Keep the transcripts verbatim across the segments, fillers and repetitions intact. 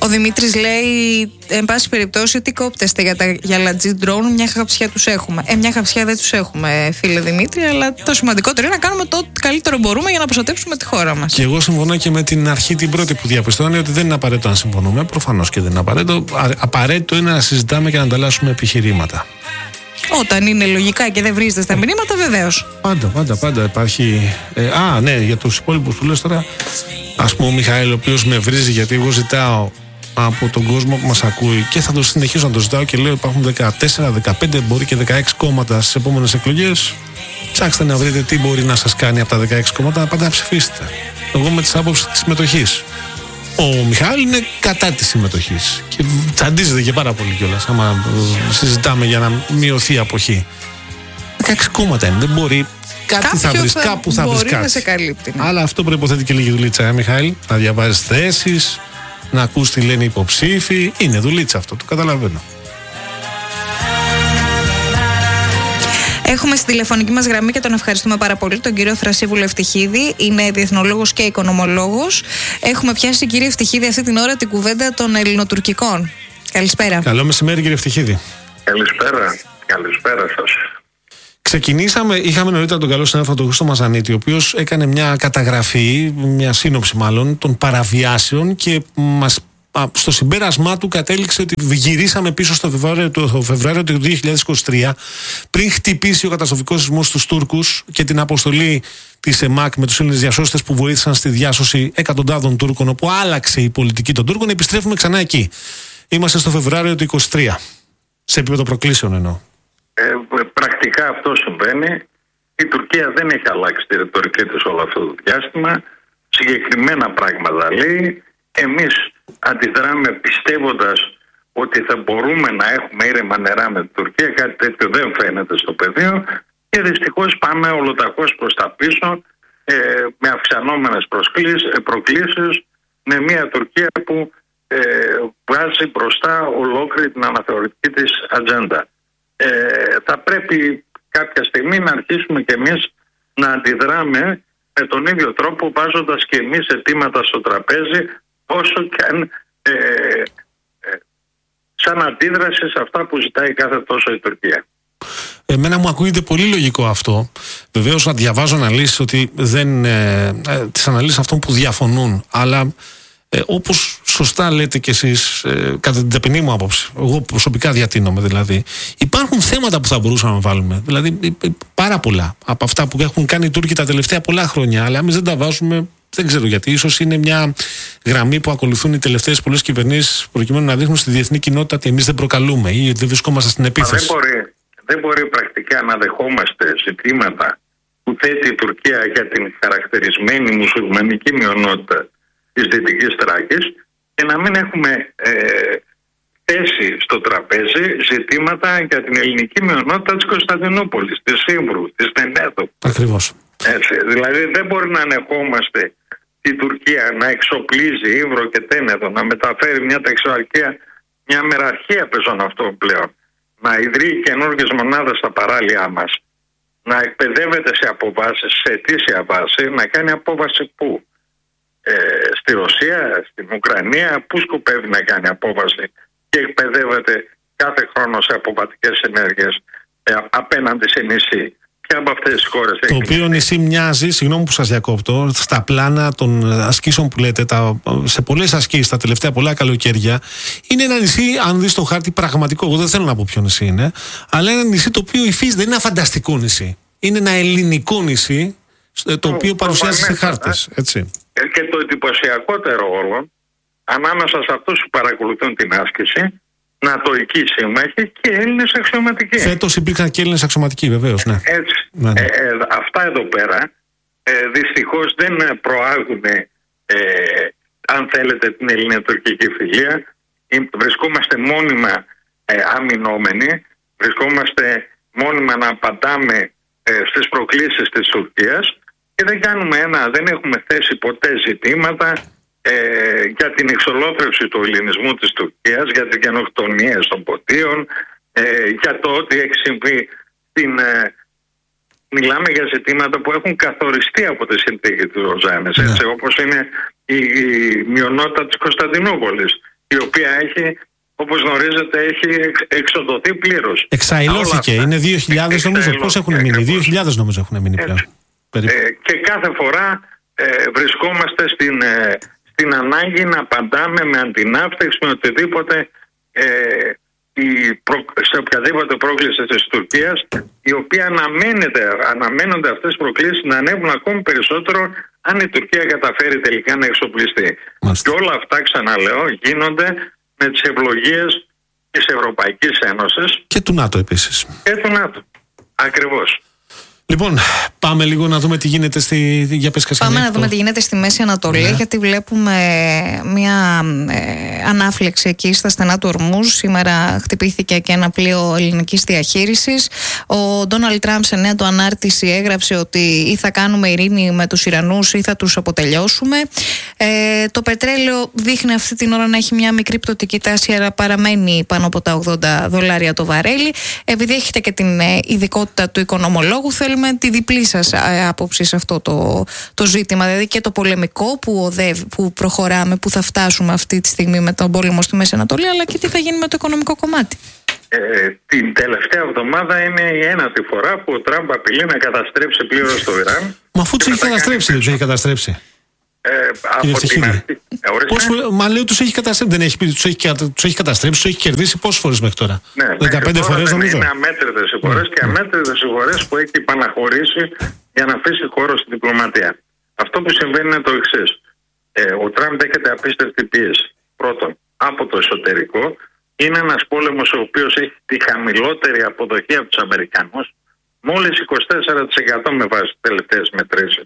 Ο Δημήτρης λέει, εν πάση περιπτώσει, τι κόπτεστε για τα γυαλατζή ντρόουν, μια χαψιά τους έχουμε. Ε, μια χαψιά δεν τους έχουμε, φίλε Δημήτρη, αλλά το σημαντικότερο είναι να κάνουμε το καλύτερο μπορούμε για να προστατεύσουμε τη χώρα μας. Και εγώ συμφωνώ και με την αρχή την πρώτη που διαπιστώνει ότι δεν είναι απαραίτητο να συμφωνούμε. Προφανώς και δεν είναι απαραίτητο. Απαραίτητο είναι να συζητάμε και να ανταλλάσσουμε επιχειρήματα. Όταν είναι λογικά και δεν βρίζετε στα μηνύματα, βεβαίως. Πάντα, πάντα, πάντα υπάρχει. Ε, α, ναι, για τους υπόλοιπους που λες τώρα. Ας πούμε, ο Μιχαήλ, ο οποίος με βρίζει γιατί εγώ ζητάω από τον κόσμο που μας ακούει και θα το συνεχίσω να το ζητάω και λέω: υπάρχουν δεκατέσσερα, δεκαπέντε, μπορεί και δεκαέξι κόμματα στις επόμενες εκλογές. Ψάξτε να βρείτε τι μπορεί να σας κάνει από τα δεκαέξι κόμματα, πάντα ψηφίστε. Εγώ με τις άποψεις της συμμετοχής. Ο Μιχάλη είναι κατά της συμμετοχής και τσαντίζεται και πάρα πολύ κιόλας άμα συζητάμε για να μειωθεί η αποχή. δεκαέξι κόμματα είναι, δεν μπορεί. Κάτι Κάποιο θα βρεις, θα κάπου θα βρεις κάτι. Να σε καλύπτει, ναι. Αλλά αυτό προϋποθέτει και λίγη δουλίτσα, ε, Μιχάλη. Να διαβάζεις θέσεις, να ακούς τι λένε οι υποψήφοι. Είναι δουλίτσα αυτό, το καταλαβαίνω. Έχουμε στη τηλεφωνική μας γραμμή και τον ευχαριστούμε πάρα πολύ τον κύριο Θρασίβουλο Ευτυχίδη. Είναι διεθνολόγος και οικονομολόγος. Έχουμε πιάσει, κύριε Ευτυχίδη, αυτή την ώρα την κουβέντα των ελληνοτουρκικών. Καλησπέρα. Καλό μεσημέρι, κύριε Ευτυχίδη. Καλησπέρα. Καλησπέρα σας. Ξεκινήσαμε, είχαμε νωρίτερα τον καλό συνάδελφο τον Χρήστο Μαζανίτη, ο οποίος έκανε μια καταγραφή, μια σύνοψη μάλλον, των παραβιάσεων και μας, στο συμπέρασμά του κατέληξε ότι γυρίσαμε πίσω στο Φεβρουάριο, το Φεβρουάριο του δύο χιλιάδες είκοσι τρία, πριν χτυπήσει ο καταστροφικός σεισμός στους Τούρκους και την αποστολή της ΕΜΑΚ με τους Έλληνες διασώστες που βοήθησαν στη διάσωση εκατοντάδων Τούρκων, όπου άλλαξε η πολιτική των Τούρκων. Επιστρέφουμε ξανά εκεί. Είμαστε στο Φεβρουάριο του είκοσι τρία. Σε επίπεδο προκλήσεων εννοώ. Ε, πρακτικά αυτό συμβαίνει. Η Τουρκία δεν έχει αλλάξει τη ρητορική της όλο αυτό το διάστημα. Συγκεκριμένα πράγματα λέει. Εμείς αντιδράμε πιστεύοντας ότι θα μπορούμε να έχουμε ήρεμα νερά με την Τουρκία. Κάτι τέτοιο δεν φαίνεται στο πεδίο. Και δυστυχώς πάμε ολοταχώς προς τα πίσω ε, με αυξανόμενες προκλήσεις, με μια Τουρκία που ε, βγάζει μπροστά ολόκληρη την αναθεωρητική της ατζέντα. Ε, θα πρέπει κάποια στιγμή να αρχίσουμε κι εμείς να αντιδράμε με τον ίδιο τρόπο, βάζοντας κι εμείς αιτήματα στο τραπέζι, όσο και αν ε, ε, σαν αντίδραση σε αυτά που ζητάει κάθε τόσο η Τουρκία. Εμένα μου ακούγεται πολύ λογικό αυτό. Βεβαίως να διαβάζω αναλύσεις ότι δεν, ε, ε, τις αναλύσεις αυτών που διαφωνούν, αλλά Ε, όπως σωστά λέτε κι εσείς, ε, κατά την ταπεινή μου άποψη, εγώ προσωπικά διατείνομαι δηλαδή, υπάρχουν θέματα που θα μπορούσαμε να βάλουμε. Δηλαδή, ε, πάρα πολλά από αυτά που έχουν κάνει οι Τούρκοι τα τελευταία πολλά χρόνια. Αλλά εμείς δεν τα βάζουμε, δεν ξέρω γιατί. Ίσως είναι μια γραμμή που ακολουθούν οι τελευταίες πολλές κυβερνήσεις προκειμένου να δείχνουν στη διεθνή κοινότητα ότι εμείς δεν προκαλούμε ή δεν βρισκόμαστε στην επίθεση. Δεν μπορεί, δεν μπορεί πρακτικά να δεχόμαστε ζητήματα που θέτει η Τουρκία για την χαρακτηρισμένη μουσουλμανική μειονότητα της Δυτικής Θράκης και να μην έχουμε ε, θέσει στο τραπέζι ζητήματα για την ελληνική μειονότητα της Κωνσταντινούπολης, της Ήμβρου, της Τενέδου. Ακριβώς. Έτσι, δηλαδή δεν μπορεί να ανεχόμαστε τη Τουρκία να εξοπλίζει Ήμβρο και Τένεδο, να μεταφέρει μια ταξιαρχία, μια μεραρχία πεζών αυτών πλέον, να ιδρύει καινούργιες μονάδες στα παράλια μας, να εκπαιδεύεται σε αποβάσεις, σε αιτήσια βάση, να κάνει απόβαση πού? Ε, στη Ρωσία, στην Ουκρανία, που σκοπεύει να κάνει απόβαση και εκπαιδεύεται κάθε χρόνο σε αποβατικές ενέργειες ε, απέναντι σε νησί. Ποια από αυτές τις χώρες το έχει? οποίο νησί μοιάζει, συγγνώμη που σας διακόπτω, στα πλάνα των ασκήσεων που λέτε, τα, σε πολλές ασκήσεις τα τελευταία πολλά καλοκαίρια, είναι ένα νησί, αν δεις το χάρτη, πραγματικό. Εγώ δεν θέλω να πω ποιο νησί είναι, αλλά είναι ένα νησί το οποίο υφίσταται, δεν είναι ένα φανταστικό νησί. Είναι ένα ελληνικό νησί, το οποίο παρουσιάζει σε χάρτες, έτσι. Και το εντυπωσιακότερο όργο ανάμεσα σε αυτούς που παρακολουθούν την άσκηση, νατοικοί σύμμαχοι και Έλληνες αξιωματικοί. Φέτος υπήρξαν και Έλληνες αξιωματικοί, βεβαίως. Ναι. Έτσι. Ναι, ναι. Ε, ε, αυτά εδώ πέρα ε, δυστυχώς δεν προάγουν, ε, αν θέλετε, την ελληνοτουρκική φιλία. Βρισκόμαστε μόνιμα ε, αμυνόμενοι, βρισκόμαστε μόνιμα να απαντάμε ε, στις προκλήσεις της Τουρκίας. Και δεν κάνουμε ένα, δεν έχουμε θέσει ποτέ ζητήματα ε, για την εξολόθρευση του ελληνισμού της Τουρκίας, για τις γενοκτονίες των ποτίων, ε, για το ότι έχει συμβεί στην, ε, μιλάμε για ζητήματα που έχουν καθοριστεί από τη συνθήκη του Ροζάνης, yeah. έτσι, όπως είναι η, η μειονότητα της Κωνσταντινούπολης, η οποία έχει, όπως γνωρίζετε, έχει εξοδοθεί πλήρως. Εξαϊλώθηκε, είναι δύο χιλιάδες νομίζω. Πώς έχουν μείνει, δύο χιλιάδες νομίζω έχουν μείνει πλέον. Ε, και κάθε φορά ε, βρισκόμαστε στην, ε, στην ανάγκη να απαντάμε με αντιναύτεξη, με οτιδήποτε, ε, η προ, σε οποιαδήποτε πρόκληση της Τουρκίας, η οποία αναμένεται, αναμένονται αυτές τις προκλήσεις να ανέβουν ακόμη περισσότερο αν η Τουρκία καταφέρει τελικά να εξοπλιστεί. Μάλιστα. Και όλα αυτά, ξαναλέω, γίνονται με τις ευλογίες της Ευρωπαϊκής Ένωσης και του ΝΑΤΟ επίσης. Και του ΝΑΤΟ. Ακριβώς. Λοιπόν, πάμε λίγο να δούμε τι γίνεται στη. Για πες, πάμε να δούμε τι γίνεται στη Μέση Ανατολή, ναι. Γιατί βλέπουμε μια ε, ανάφλεξη εκεί στα στενά του Ορμούζ. Σήμερα χτυπήθηκε και ένα πλοίο ελληνικής διαχείρισης. Ο Ντόναλντ Τραμπ σε νέα του ανάρτηση έγραψε ότι ή θα κάνουμε ειρήνη με τους Ιρανούς ή θα τους αποτελειώσουμε. Ε, το πετρέλαιο δείχνει αυτή την ώρα να έχει μια μικρή πτωτική τάση, αλλά παραμένει πάνω από τα ογδόντα δολάρια το βαρέλι. Επειδή έχετε και την ε, ειδικότητα του οικονομολόγου, θέλουμε τη διπλή σας άποψη σε αυτό το, το ζήτημα, δηλαδή και το πολεμικό που, οδεύει, που προχωράμε, που θα φτάσουμε αυτή τη στιγμή με τον πόλεμο στη Μέση Ανατολή, αλλά και τι θα γίνει με το οικονομικό κομμάτι. Ε, την τελευταία εβδομάδα είναι η ένατη φορά που ο Τραμπ απειλεί να καταστρέψει πλήρως το Ιράν. Μα αφού τους έχει καταστρέψει, δεν τους έχει καταστρέψει. Ε, από την αρχή. Μα λέει τους έχει καταστρέψει, δεν έχει πει, τους έχει, τους έχει καταστρέψει, τους έχει κερδίσει πόσες φορές μέχρι τώρα. Ναι, δεκαπέντε φορές νομίζω. Είναι αμέτρητες οι φορές mm. και αμέτρητες οι φορές που έχει επαναχωρήσει για να αφήσει χώρο στην διπλωματία. Αυτό που συμβαίνει είναι το εξής. Ε, ο Τραμπ δέχεται απίστευτη πίεση. Πρώτον, από το εσωτερικό, είναι ένας πόλεμος ο οποίος έχει τη χαμηλότερη αποδοχή από τους Αμερικανούς, μόλις είκοσι τέσσερα τοις εκατό με βάση τις τελευταίες μετρήσεις.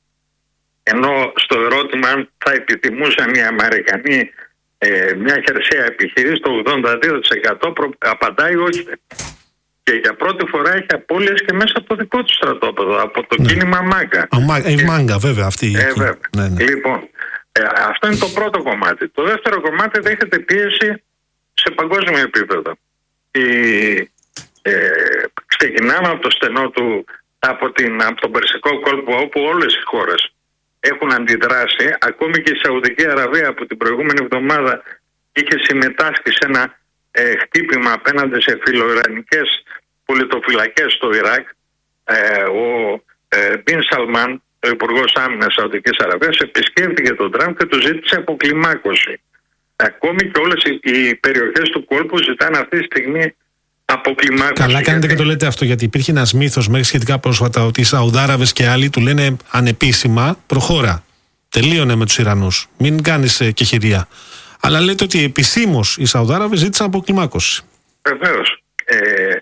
Ενώ στο ερώτημα αν θα επιθυμούσαν οι Αμερικανοί ε, μια χερσαία επιχείρηση, το ογδόντα δύο τοις εκατό προ, απαντάει όχι. Και για πρώτη φορά έχει απώλειες και μέσα από το δικό του στρατόπεδο, από το ναι. κίνημα Μάγκα. Η ε, Μάγκα βέβαια αυτή. Ε, βέβαια. Ναι, ναι. Λοιπόν, ε, αυτό είναι το πρώτο κομμάτι. Το δεύτερο κομμάτι δέχεται πίεση σε παγκόσμιο επίπεδο. Η, ε, ξεκινάμε από το στενό του, από, την, από τον Περσικό κόλπο, όπου όλες οι χώρες έχουν αντιδράσει. Ακόμη και η Σαουδική Αραβία από την προηγούμενη εβδομάδα είχε συμμετάσχει σε ένα ε, χτύπημα απέναντι σε φιλοϊρανικές πολιτοφυλακές στο Ιράκ. Ε, ο ε, Μπιν Σαλμάν, ο Υπουργός Άμυνας Σαουδικής Αραβίας, επισκέφθηκε τον Τραμπ και του ζήτησε αποκλιμάκωση. Ακόμη και όλες οι, οι περιοχές του κόλπου ζητάνε αυτή τη στιγμή αποκλιμάκωση. Καλά κάνετε γιατί... και το λέτε αυτό, γιατί υπήρχε ένας μύθος μέχρι σχετικά πρόσφατα ότι οι Σαουδάραβες και άλλοι του λένε ανεπίσημα προχώρα. Τελείωνε με τους Ιρανούς. Μην κάνεις ε, κεχηρία. Αλλά λέτε ότι επισήμως οι Σαουδάραβες ζήτησαν αποκλιμάκωση. Βεβαίως. Ε,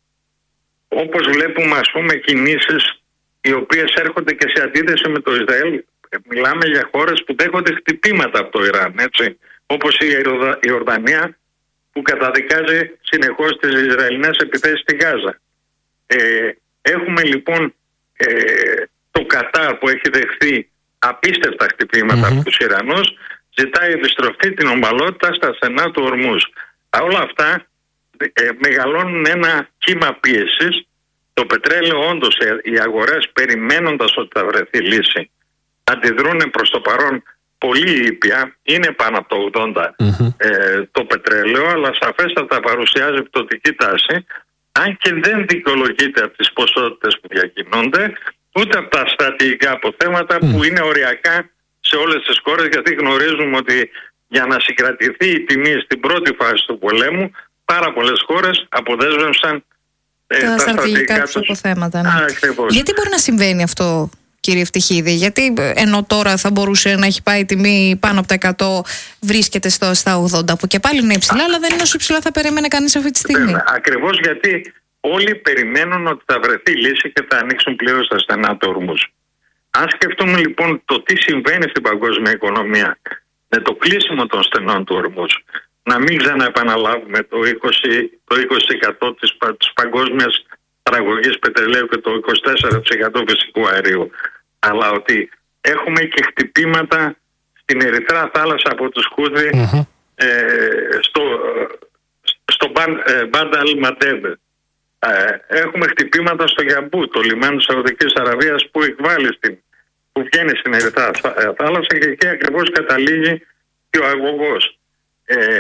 όπως βλέπουμε, ας πούμε, κινήσεις οι οποίες έρχονται και σε αντίθεση με το Ισραήλ. Μιλάμε για χώρες που δέχονται χτυπήματα από το Ιράν, έτσι. Όπως η Ορδανία, που καταδικάζει συνεχώς τις Ισραηλινές επιθέσεις στη Γάζα. Ε, έχουμε λοιπόν ε, το Κατάρ που έχει δεχθεί απίστευτα χτυπήματα mm-hmm. από τους Ιρανούς, ζητάει επιστροφή την ομαλότητα στα στενά του Ορμούζ. Όλα αυτά ε, μεγαλώνουν ένα κύμα πίεσης. Το πετρέλαιο, όντως, οι αγορές, περιμένοντας ότι θα βρεθεί λύση, αντιδρούν προς το παρόν πολύ ήπια, είναι πάνω από το ογδόντα mm-hmm. ε, το πετρέλαιο, αλλά σαφέστατα παρουσιάζει πτωτική τάση, αν και δεν δικαιολογείται από τις ποσότητες που διακινούνται, ούτε από τα στρατηγικά αποθέματα mm. που είναι οριακά σε όλες τις χώρες, γιατί γνωρίζουμε ότι για να συγκρατηθεί η τιμή στην πρώτη φάση του πολέμου, πάρα πολλές χώρες αποδέσμευσαν ε, τα, τα στρατηγικά τους αποθέματα. Ναι. Α, γιατί μπορεί να συμβαίνει αυτό, κύριε Ευτυχίδη, γιατί ενώ τώρα θα μπορούσε να έχει πάει η τιμή πάνω από τα εκατό, βρίσκεται στο, στα ογδόντα, που και πάλι είναι υψηλά, αλλά δεν είναι όσο υψηλά θα περίμενε κανείς αυτή τη στιγμή. Ακριβώς γιατί όλοι περιμένουν ότι θα βρεθεί λύση και θα ανοίξουν πλήρως τα στενά του Ορμούζ. Αν σκεφτούμε λοιπόν το τι συμβαίνει στην παγκόσμια οικονομία με το κλείσιμο των στενών του Ορμούζ, να μην ξαναεπαναλάβουμε το είκοσι τοις εκατό της, της παγκόσμιας παραγωγής πετρελαίου και το είκοσι τέσσερα τοις εκατό φυσικού αερίου, αλλά ότι έχουμε και χτυπήματα στην Ερυθρά θάλασσα από τους Χούθι mm-hmm. ε, στο, στο Μπάντα Αλ Μαντέμπ. Έχουμε χτυπήματα στο Γιαμπού, το λιμάνι της Σαουδικής Αραβίας που εκβάλλει στην, που βγαίνει στην Ερυθρά θάλασσα, και εκεί ακριβώς καταλήγει και ο αγωγός. Ε,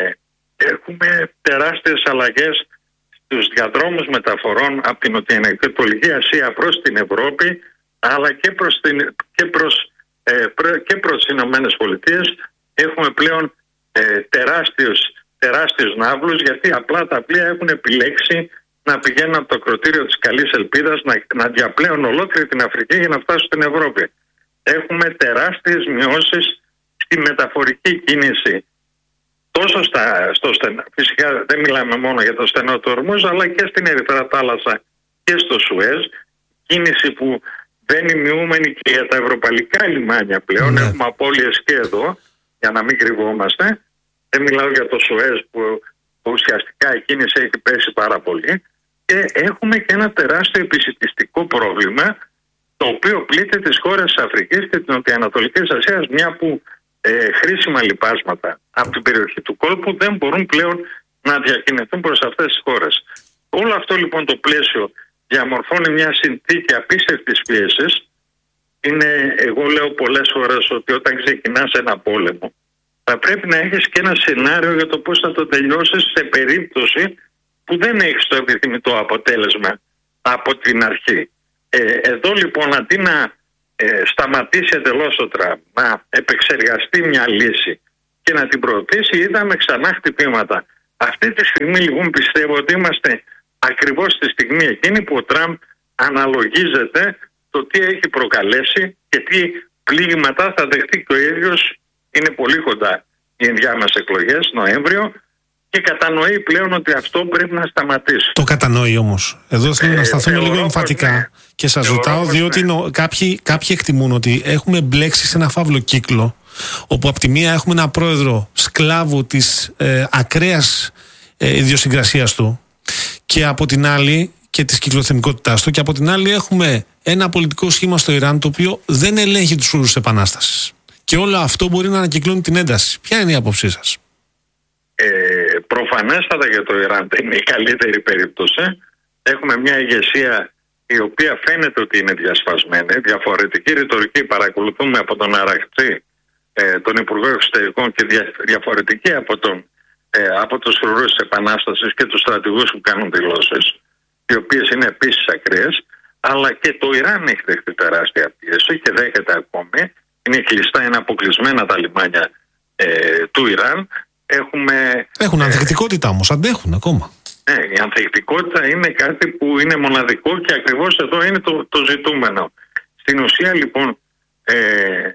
έχουμε τεράστιες αλλαγές στους διαδρόμους μεταφορών από την Νοτιοανατολική Ασία προς την Ευρώπη, αλλά και προς, την, και προς, ε, και προς τις Ηνωμένες Πολιτείες. Έχουμε πλέον ε, τεράστιους, τεράστιους ναύλους, γιατί απλά τα πλοία έχουν επιλέξει να πηγαίνουν από το ακροτήριο της Καλής Ελπίδας, να, να διαπλέουν ολόκληρη την Αφρική για να φτάσουν στην Ευρώπη. Έχουμε τεράστιες μειώσεις στη μεταφορική κίνηση. Τόσο στα, στο στενό, φυσικά δεν μιλάμε μόνο για το στενό του Ορμούζ, αλλά και στην Ερυθρά Θάλασσα και στο Σουέζ. Κίνηση που δεν είναι μειούμενη και για τα ευρωπαϊκά λιμάνια πλέον. Ναι. Έχουμε απώλειες και εδώ, για να μην κρυβόμαστε. Δεν μιλάω για το Σουέζ που, που ουσιαστικά η κίνηση έχει πέσει πάρα πολύ. Και έχουμε και ένα τεράστιο επισιτιστικό πρόβλημα, το οποίο πλήττει τις χώρες της Αφρικής και της Νοτιοανατολικής Ασίας, μια που ε, χρήσιμα λιπάσματα από την περιοχή του κόλπου δεν μπορούν πλέον να διακινηθούν προς αυτές τις χώρες. Όλο αυτό λοιπόν το πλαίσιο διαμορφώνει μια συνθήκη απίστευτης πίεσης. Είναι, εγώ λέω πολλές φορές ότι όταν ξεκινάς ένα πόλεμο θα πρέπει να έχεις και ένα σενάριο για το πώς θα το τελειώσεις σε περίπτωση που δεν έχεις το επιθυμητό αποτέλεσμα από την αρχή. Ε, εδώ λοιπόν αντί να ε, σταματήσει εντελώς το Τραμπ, να επεξεργαστεί μια λύση και να την προωθήσει, είδαμε ξανά χτυπήματα. Αυτή τη στιγμή λοιπόν πιστεύω ότι είμαστε ακριβώς στη στιγμή εκείνη που ο Τραμπ αναλογίζεται το τι έχει προκαλέσει και τι πλήγματα θα δεχτεί και ο ίδιος. Είναι πολύ κοντά οι ενδιάμεσες εκλογές, Νοέμβριο, και κατανοεί πλέον ότι αυτό πρέπει να σταματήσει. Το κατανοεί όμως. Εδώ θέλω ε, να σταθούμε λίγο εμφατικά ναι. και σας ρωτάω, διότι ναι. νο, κάποιοι, κάποιοι εκτιμούν ότι έχουμε μπλέξει σε ένα φαύλο κύκλο, όπου από τη μία έχουμε ένα πρόεδρο σκλάβου της ε, ακραίας ε, ιδιοσυγκρασίας του, και από την άλλη και της κυκλοθυμικότητάς του, και από την άλλη έχουμε ένα πολιτικό σχήμα στο Ιράν το οποίο δεν ελέγχει τους όρους της επανάστασης. Και όλο αυτό μπορεί να ανακυκλώνει την ένταση. Ποια είναι η άποψή σας? Ε, προφανέστατα για το Ιράν είναι η καλύτερη περίπτωση. Έχουμε μια ηγεσία η οποία φαίνεται ότι είναι διασπασμένη. Διαφορετική ρητορική παρακολουθούμε από τον Αραχτζή, ε, τον Υπουργό Εξωτερικών, και δια, διαφορετική από, τον, ε, από τους φρουρούς της Επανάστασης και τους στρατηγούς που κάνουν δηλώσεις, οι οποίες είναι επίσης ακραίες. Αλλά και το Ιράν έχει δεχτεί τεράστια πίεση και δέχεται ακόμη. Είναι κλειστά, είναι αποκλεισμένα τα λιμάνια ε, του Ιράν. Έχουμε, Έχουν ανθεκτικότητα ε, όμως, αντέχουν ακόμα. Ναι, η ανθεκτικότητα είναι κάτι που είναι μοναδικό και ακριβώς εδώ είναι το, το ζητούμενο. Στην ουσία λοιπόν ε,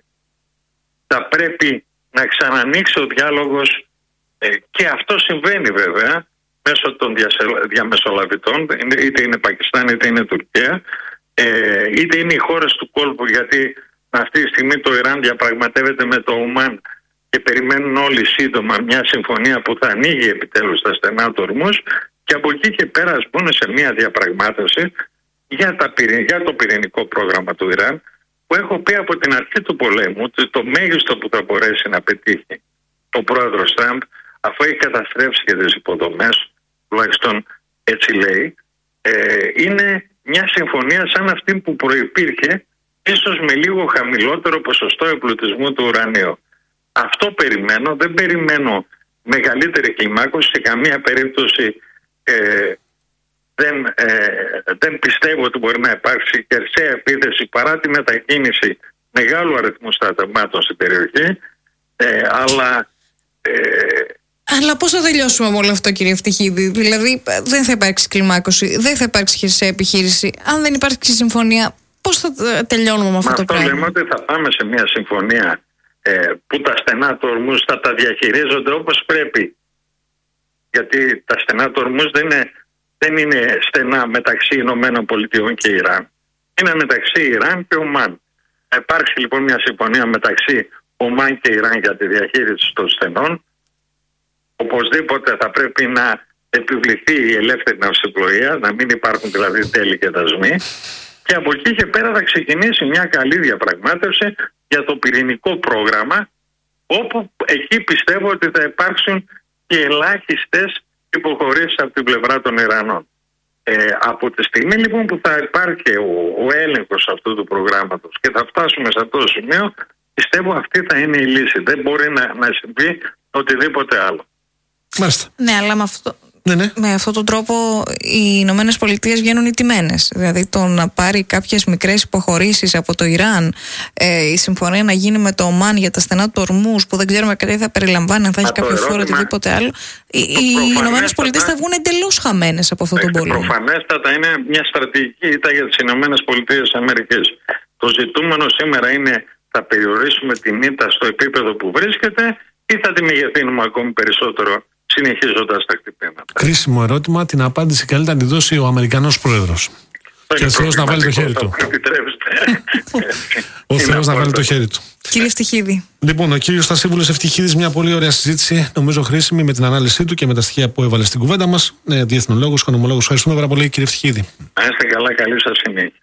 θα πρέπει να ξανανοίξει ο διάλογος ε, και αυτό συμβαίνει βέβαια μέσω των διαμεσολαβητών, είτε είναι Πακιστάν είτε είναι Τουρκία, ε, είτε είναι οι χώρες του κόλπου, γιατί αυτή τη στιγμή το Ιράν διαπραγματεύεται με το Ομάν και περιμένουν όλοι σύντομα μια συμφωνία που θα ανοίγει επιτέλους τα στενά του Ορμούζ, και από εκεί και πέρα ας πούμε σε μια διαπραγμάτευση για, τα, για το πυρηνικό πρόγραμμα του Ιράν, που έχω πει από την αρχή του πολέμου ότι το μέγιστο που θα μπορέσει να πετύχει ο πρόεδρος Τραμπ, αφού έχει καταστρέψει και τις υποδομές, τουλάχιστον έτσι λέει, ε, είναι μια συμφωνία σαν αυτή που προϋπήρχε, ίσως με λίγο χαμηλότερο ποσοστό εμπλουτισμού του ουρανίου. Αυτό περιμένω, δεν περιμένω μεγαλύτερη κλιμάκωση, σε καμία περίπτωση ε, δεν, ε, δεν πιστεύω ότι μπορεί να υπάρξει χερσαία επίθεση παρά τη μετακίνηση μεγάλου αριθμού στρατευμάτων στην περιοχή, ε, αλλά... Ε, Αλλά πώς θα τελειώσουμε με όλο αυτό, κύριε Ευτυχίδη? Δηλαδή δεν θα υπάρξει κλιμάκωση, δεν θα υπάρξει χερσαία επιχείρηση. Αν δεν υπάρξει συμφωνία, πώς θα τελειώνουμε με αυτό, αυτό το πράγμα? Αυτό λέμε ότι θα πάμε σε μια συμφωνία ε, που τα στενά του Ορμούζ θα τα διαχειρίζονται όπως πρέπει. Γιατί τα στενά του Ορμούζ δεν είναι, δεν είναι στενά μεταξύ Ηνωμένων Πολιτειών και Ιράν. Είναι μεταξύ Ιράν και Ομάν. Θα υπάρξει λοιπόν μια συμφωνία μεταξύ Ομάν και Ιράν για τη διαχείριση των στενών. Οπωσδήποτε θα πρέπει να επιβληθεί η ελεύθερη ναυσιπλοεία, να μην υπάρχουν δηλαδή τέλη και δασμοί, και από εκεί και πέρα θα ξεκινήσει μια καλή διαπραγμάτευση για το πυρηνικό πρόγραμμα, όπου εκεί πιστεύω ότι θα υπάρξουν και ελάχιστες υποχωρήσεις από την πλευρά των Ιρανών. Ε, από τη στιγμή λοιπόν που θα υπάρχει ο, ο έλεγχος αυτού του προγράμματος και θα φτάσουμε σε αυτό το σημείο, πιστεύω αυτή θα είναι η λύση. Δεν μπορεί να, να συμβεί οτιδήποτε άλλο. Μάλιστα. Ναι, αλλά με αυτό. Ναι, ναι. Με αυτόν τον τρόπο οι Ηνωμένες Πολιτείες βγαίνουν ηττημένες. Δηλαδή το να πάρει κάποιες μικρές υποχωρήσεις από το Ιράν, ε, η συμφωνία να γίνει με το Ομάν για τα στενά του Ορμούζ, που δεν ξέρουμε τι θα περιλαμβάνει, αν θα έχει κάποιο φόρο οτιδήποτε άλλο. Οι, οι Ηνωμένες Πολιτείες θα βγουν εντελώς χαμένες από αυτόν τον πόλεμο. Προφανέστατα είναι μια στρατηγική ήττα για τις Ηνωμένες Πολιτείες Αμερικής. Το ζητούμενο σήμερα είναι θα περιορίσουμε την ήττα στο επίπεδο που βρίσκεται ή θα τη μεγεθύνουμε ακόμη περισσότερο, συνεχίζοντας τα χτυπήματα. Κρίσιμο ερώτημα. Την απάντηση καλύτερα να τη δώσει ο Αμερικανός πρόεδρος. Και ο Θεός να βάλει το χέρι του. Ο Θεός να βάλει το χέρι του. Κύριε Στοιχίδη. Λοιπόν, ο κύριος Στασίβουλος Ευτυχίδης, μια πολύ ωραία συζήτηση, νομίζω χρήσιμη, με την ανάλυση του και με τα στοιχεία που έβαλε στην κουβέντα μας. Ε, διεθνολόγος, οικονομολόγος. Ευχαριστούμε πάρα πολύ, κύριε Ευτυχίδη. Να είστε καλά, καλή σας συνέχεια.